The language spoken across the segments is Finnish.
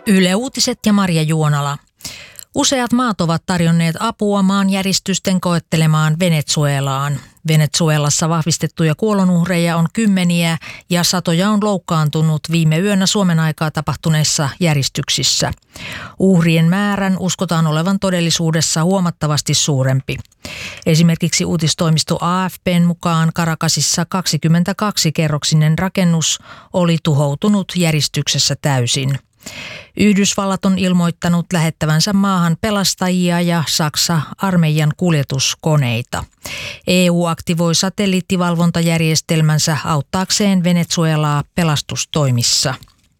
Yle Uutiset ja Marja Juonala. Useat maat ovat tarjonneet apua maanjäristysten koettelemaan Venezuelaan. Venezuelassa vahvistettuja kuolonuhreja on kymmeniä ja satoja on loukkaantunut viime yönä Suomen aikaa tapahtuneissa järistyksissä. Uhrien määrän uskotaan olevan todellisuudessa huomattavasti suurempi. Esimerkiksi uutistoimisto AFP:n mukaan Caracasissa 22-kerroksinen rakennus oli tuhoutunut järistyksessä täysin. Yhdysvallat on ilmoittanut lähettävänsä maahan pelastajia ja Saksa armeijan kuljetuskoneita. EU aktivoi satelliittivalvontajärjestelmänsä auttaakseen Venezuelaa pelastustoimissa.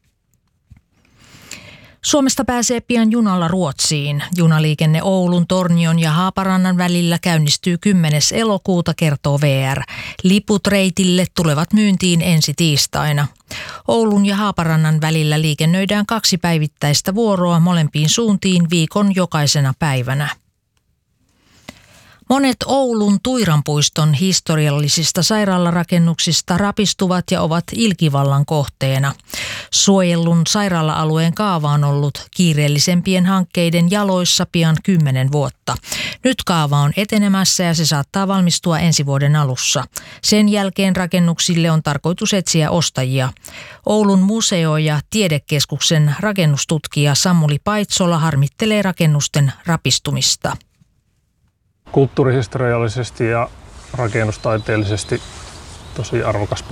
Suomesta pääsee pian junalla Ruotsiin. Junaliikenne Oulun, Tornion ja Haaparannan välillä käynnistyy 10. elokuuta, kertoo VR. Liput reitille tulevat myyntiin ensi tiistaina. Oulun ja Haaparannan välillä liikennöidään 2 päivittäistä vuoroa molempiin suuntiin viikon jokaisena päivänä. Monet Oulun Tuiranpuiston historiallisista sairaalarakennuksista rapistuvat ja ovat ilkivallan kohteena. Suojellun sairaala-alueen kaava on ollut kiireellisempien hankkeiden jaloissa pian 10 vuotta. Nyt kaava on etenemässä ja se saattaa valmistua ensi vuoden alussa. Sen jälkeen rakennuksille on tarkoitus etsiä ostajia. Oulun museo- ja tiedekeskuksen rakennustutkija Samuli Paitsola harmittelee rakennusten rapistumista. Kulttuurihistoriallisesti ja rakennustaiteellisesti tosi arvokas